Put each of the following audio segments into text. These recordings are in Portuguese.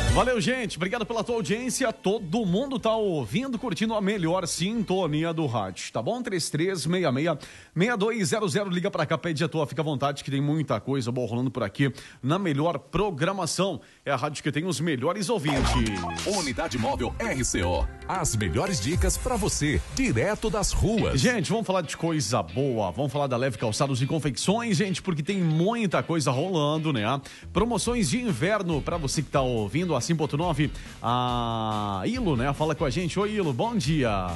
Valeu, gente. Obrigado pela tua audiência. Todo mundo tá ouvindo, curtindo a melhor sintonia do rádio, tá bom? 3366-6200. Liga pra cá, pede a tua, fica à vontade que tem muita coisa boa rolando por aqui na melhor programação. É a rádio que tem os melhores ouvintes. Unidade Móvel RCO. As melhores dicas pra você, direto das ruas. Gente, vamos falar de coisa boa. Vamos falar da Leve Calçados e Confecções, gente, porque tem muita coisa rolando, né? Promoções de inverno pra você que tá ouvindo a 5.9, a Ilo, né? Fala com a gente. Oi, Ilo, bom dia.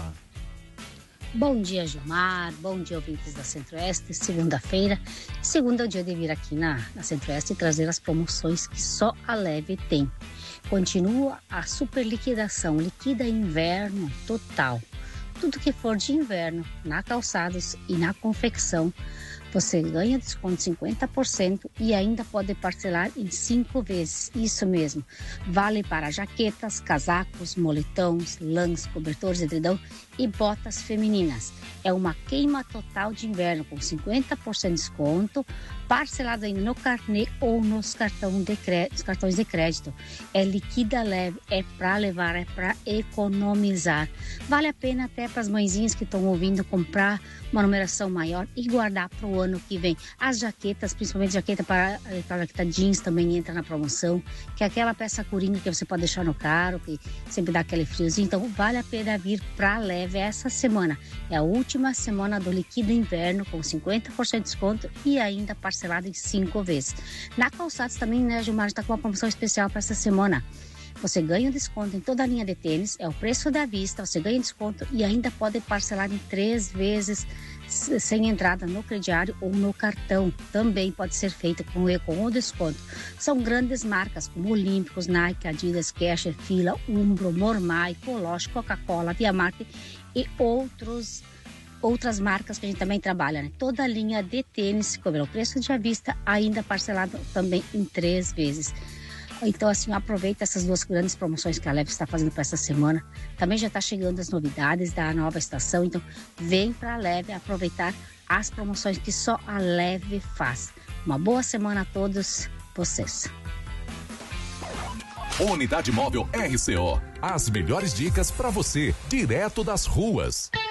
Bom dia, Gilmar. Bom dia, ouvintes da Centro-Oeste. Segunda-feira. Segunda é o dia de vir aqui na Centro-Oeste e trazer as promoções que só a Leve tem. Continua a super liquidação. Liquida inverno total. Tudo que for de inverno, na calçados e na confecção, você ganha desconto de 50% e ainda pode parcelar em 5 vezes. Isso mesmo. Vale para jaquetas, casacos, moletões, lãs, cobertores, edredom e botas femininas. É uma queima total de inverno com 50% de desconto, parcelado ainda no carnê ou nos cartões de crédito. É liquida leve, é para levar, é para economizar. Vale a pena até para as mãezinhas que estão ouvindo comprar uma numeração maior e guardar para o ano que vem. As jaquetas, principalmente jaqueta para jaqueta jeans também entra na promoção, que é aquela peça coringa que você pode deixar no carro, que sempre dá aquele friozinho. Então vale a pena vir para a Leve essa semana. É a última semana do Liquida Inverno com 50% de desconto e ainda parcelado em 5 vezes. Na Calçados também, né, Gilmar, está com uma promoção especial para essa semana. Você ganha desconto em toda a linha de tênis, é o preço da vista, você ganha desconto e ainda pode parcelar em 3 vezes sem entrada no crediário ou no cartão. Também pode ser feito com o desconto. São grandes marcas como Olímpicos, Nike, Adidas, Casher, Fila, Umbro, Mormai, Coloche, Coca-Cola, Via Marte e outras marcas que a gente também trabalha, né? Toda a linha de tênis, como é o preço de à vista, ainda parcelado também em 3 vezes. Então, assim, aproveita essas 2 grandes promoções que a Leve está fazendo para essa semana. Também já está chegando as novidades da nova estação, então vem para a Leve aproveitar as promoções que só a Leve faz. Uma boa semana a todos vocês. Unidade Móvel RCO. As melhores dicas para você, direto das ruas.